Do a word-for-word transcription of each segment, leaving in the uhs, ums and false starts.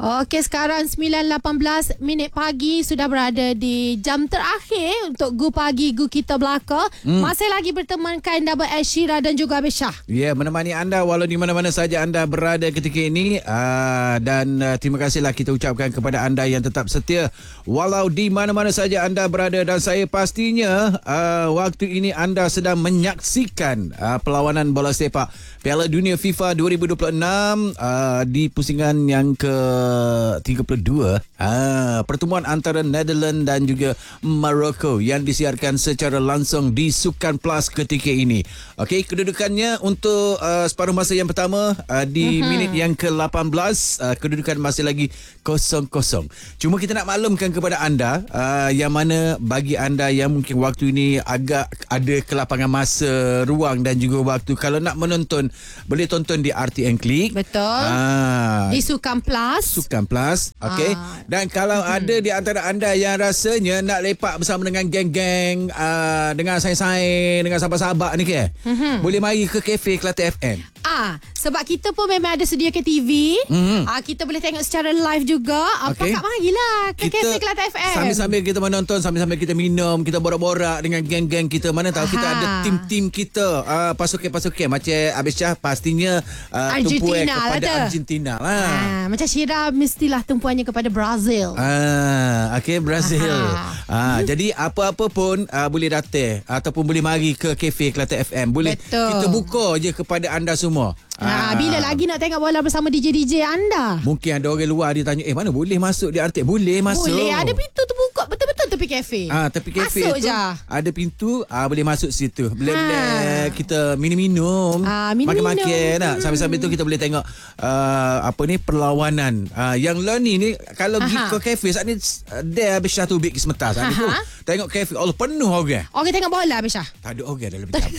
Okey, sekarang sembilan lapan belas minit pagi, sudah berada di jam terakhir untuk Gu Pagi Gu Kita Belaka. Hmm. Masih lagi bertemankan Double Ed Sheera dan juga Abisha. Ya, yeah, menemani anda walau di mana-mana saja anda berada ketika ini. Uh, dan uh, terima kasihlah kita ucapkan kepada anda yang tetap setia walau di mana-mana saja anda berada. Dan saya pastinya uh, waktu ini anda sedang menyaksikan uh, perlawanan bola sepak Piala Dunia FIFA dua ribu dua puluh enam uh, di pusingan yang ke tiga puluh dua. Ah, pertemuan antara Netherlands dan juga Morocco yang disiarkan secara langsung di Sukan Plus ketika ini. Okey, kedudukannya untuk uh, separuh masa yang pertama uh, di uh-huh. minit yang ke lapan belas, uh, kedudukan masih lagi kosong kosong. Cuma kita nak maklumkan kepada anda uh, yang mana bagi anda yang mungkin waktu ini agak ada kelapangan masa, ruang dan juga waktu, kalau nak menonton boleh tonton di R T N Click. Betul. Ah, di Sukan Plus. Sukan Plus. Okey. Ah. Dan kalau hmm. ada di antara anda yang rasanya nak lepak bersama dengan geng-geng, uh, dengan saing-saing, dengan sahabat-sahabat ni ke, hmm. boleh mari ke kafe Kelate F M. Ah, sebab kita pun memang ada sediakan T V. Mm-hmm. Ah, kita boleh tengok secara live juga. Apa okay. Kak marilah ke Cafe Kelate F M. Sambil-sambil kita menonton, sambil-sambil kita minum, kita borak-borak dengan geng-geng kita. Mana tahu Aha. kita ada tim-tim kita, uh, pasukan-pasukan macam Abisha pastinya uh, tumpuan kepada lah Argentina lah. Ah, macam Sheera mestilah tumpuannya kepada Brazil. Ah, okey, Brazil. Ah, hmm. jadi apa-apa pun uh, boleh datang ataupun boleh mari ke Cafe Kelate F M. Boleh. Betul. Kita buka je kepada anda semua. Ha, bila lagi nak tengok bola bersama D J D J anda? Mungkin ada orang luar dia tanya, eh mana boleh masuk di R T? Boleh masuk. Boleh, ada pintu terbuka betul-betul tepi kafe. Ah, tepi kafe masuk tu je. Ada pintu, ah boleh masuk situ. Boleh ha. kita minum-minum, ah, minum-minum. makan-makan nak. Hmm. Sambil-sambil tu kita boleh tengok uh, apa ni perlawanan. Uh, yang Loni ni kalau pergi ke kafe saat ni dia Abisha tu big semata saat tu. Tengok kafe Allah penuh orang. Orang tengok bola Abisha. Tak ada orang dalam cabut.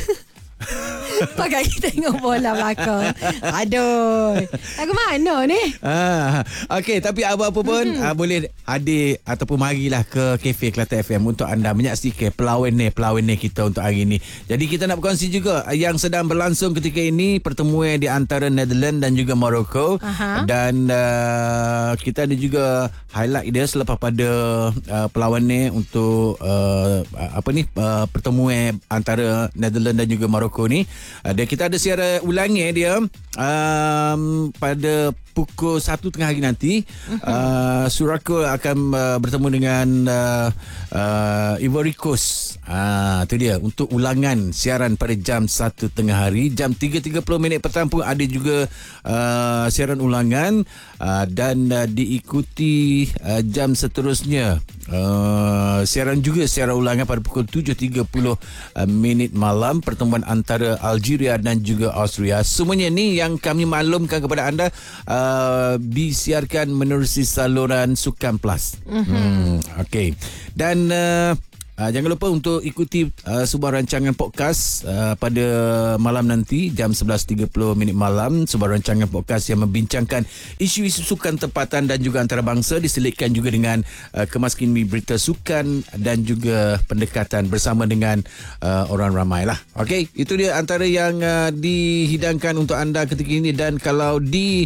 Pakai kita tengok bola belakang. Aduh, lagu mana ni? Ah, okey, tapi apa-apa pun mm-hmm. ah, boleh hadir ataupun marilah ke Cafe Kelate F M untuk anda menyaksikan perlawanan perlawanan kita untuk hari ini. Jadi kita nak berkongsi juga yang sedang berlangsung ketika ini, pertemuan di antara Netherlands dan juga Morocco. Aha. Dan uh, kita ada juga highlight dia selepas pada uh, perlawanan untuk uh, apa ni uh, pertemuan antara Netherlands dan juga Morocco ni. Uh, dan kita ada siaran ulangi dia um, pada pukul satu tengah hari nanti. uh, Suraku akan uh, bertemu dengan uh, uh, Ivory Coast. Ah, tu dia untuk ulangan siaran pada jam satu tengah hari. Jam tiga tiga puluh minit petang pun ada juga uh, siaran ulangan, uh, dan uh, diikuti uh, jam seterusnya uh, siaran juga siaran ulangan pada pukul tujuh tiga puluh uh, minit malam, pertemuan antara Algeria dan juga Austria. Semuanya ni yang kami maklumkan kepada anda uh, disiarkan menerusi saluran Sukan Plus. Mm-hmm. Hmm, okey. Dan uh, Uh, jangan lupa untuk ikuti uh, sebuah rancangan podcast uh, pada malam nanti jam sebelas tiga puluh minit malam, sebuah rancangan podcast yang membincangkan isu-isu sukan tempatan dan juga antarabangsa, diselitkan juga dengan uh, kemaskini berita sukan dan juga pendekatan bersama dengan uh, orang ramai lah. Okey, itu dia antara yang uh, dihidangkan untuk anda ketika ini. Dan kalau di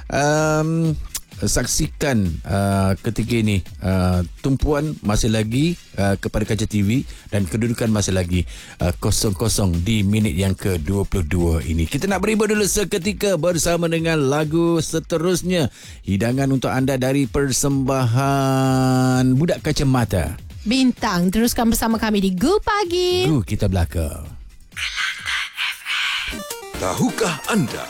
um, saksikan uh, ketika ini uh, tumpuan masih lagi uh, kepada kaca T V dan kedudukan masih lagi uh, kosong-kosong di minit yang ke dua puluh dua ini. Kita nak beribu dulu seketika bersama dengan lagu seterusnya, hidangan untuk anda dari persembahan Budak Kacamata Bintang. Teruskan bersama kami di Gu Pagi Gu Kita Belaka. Tahukah anda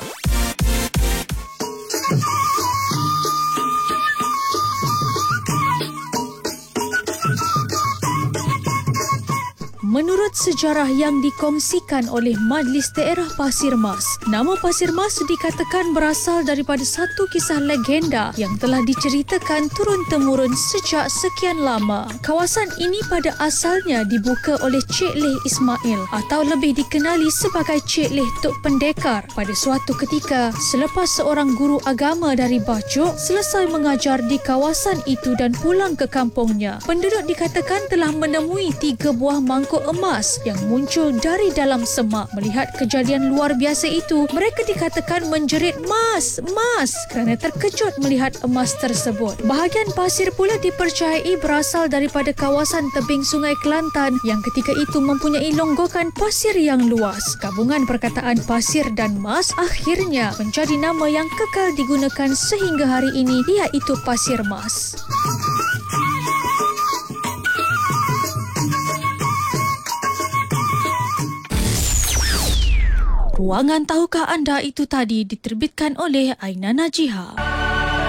Menurut sejarah yang dikongsikan oleh Majlis Daerah Pasir Mas, nama Pasir Mas dikatakan berasal daripada satu kisah legenda yang telah diceritakan turun-temurun sejak sekian lama. Kawasan ini pada asalnya dibuka oleh Cik Leh Ismail atau lebih dikenali sebagai Cik Leh Tok Pendekar pada suatu ketika selepas seorang guru agama dari Bacok selesai mengajar di kawasan itu dan pulang ke kampungnya. Penduduk dikatakan telah menemui tiga buah mangkuk logo emas yang muncul dari dalam semak. Melihat kejadian luar biasa itu, mereka dikatakan menjerit mas, mas kerana terkejut melihat emas tersebut. Bahagian pasir pula dipercayai berasal daripada kawasan tebing Sungai Kelantan yang ketika itu mempunyai longgokan pasir yang luas. Gabungan perkataan pasir dan mas akhirnya menjadi nama yang kekal digunakan sehingga hari ini, iaitu Pasir Mas. Ruangan Tahukah Anda itu tadi diterbitkan oleh Aina Najiha.